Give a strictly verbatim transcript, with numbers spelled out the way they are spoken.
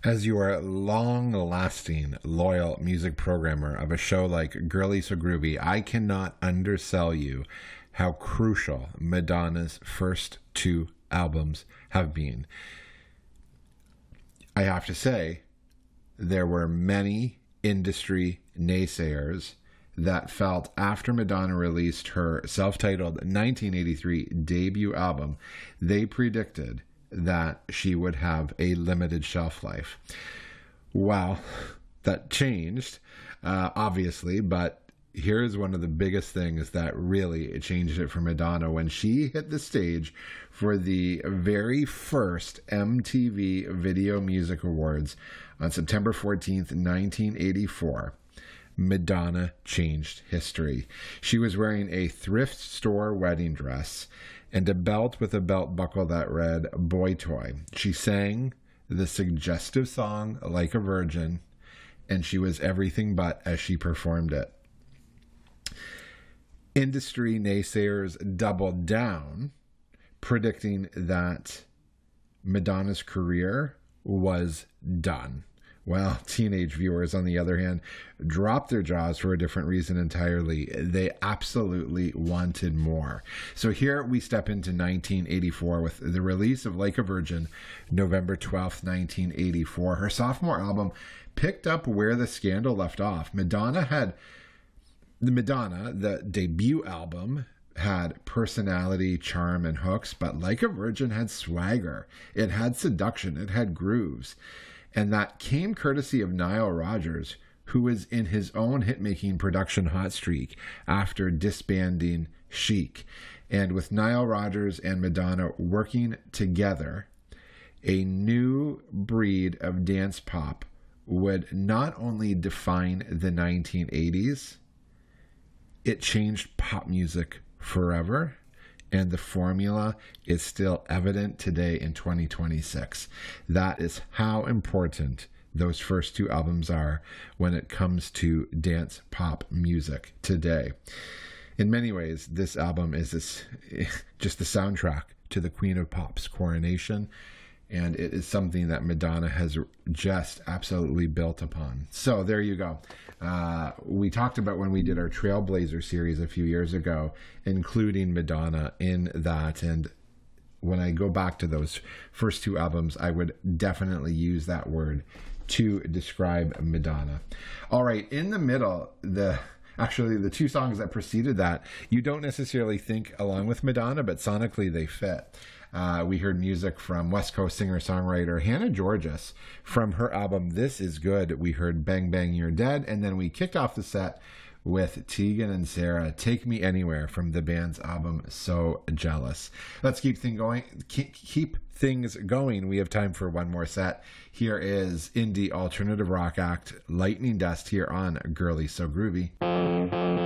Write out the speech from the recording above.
As your long-lasting, loyal music programmer of a show like Girly So Groovy, I cannot undersell you how crucial Madonna's first two albums have been. I have to say, there were many industry naysayers that felt after Madonna released her self-titled nineteen eighty-three debut album, they predicted that she would have a limited shelf life. Well, that changed, uh, obviously, but here's one of the biggest things that really changed it for Madonna when she hit the stage for the very first M T V Video Music Awards on September fourteenth, nineteen eighty-four. Madonna changed history. She was wearing a thrift store wedding dress and a belt with a belt buckle that read "Boy Toy." She sang the suggestive song Like a Virgin, and she was everything but as she performed it. Industry naysayers doubled down, predicting that Madonna's career was done. Well, teenage viewers, on the other hand, dropped their jaws for a different reason entirely. They absolutely wanted more. So here we step into nineteen eighty-four with the release of Like a Virgin, November twelfth, nineteen eighty-four. Her sophomore album picked up where the scandal left off. Madonna had, the Madonna, the debut album, had personality, charm, and hooks, but Like a Virgin had swagger. It had seduction. It had grooves. And that came courtesy of Nile Rodgers, who was in his own hit-making production hot streak after disbanding Chic. And with Nile Rodgers and Madonna working together, a new breed of dance pop would not only define the nineteen eighties, it changed pop music forever. And the formula is still evident today in twenty twenty-six. That is how important those first two albums are when it comes to dance pop music today. In many ways, this album is this, just the soundtrack to the Queen of Pop's coronation, and it is something that Madonna has just absolutely built upon. So there you go. Uh, we talked about when we did our Trailblazer series a few years ago, including Madonna in that. And when I go back to those first two albums, I would definitely use that word to describe Madonna. All right, in the middle, the actually the two songs that preceded that, you don't necessarily think along with Madonna, but sonically they fit. Uh, we heard music from West Coast singer-songwriter Hannah Georgas from her album This Is Good. We heard Bang Bang You're Dead, and then we kicked off the set with Tegan and Sara, Take Me Anywhere from the band's album So Jealous. Let's keep thing going. Keep, keep things going. We have time for one more set. Here is indie alternative rock act Lightning Dust here on Girly So Groovy.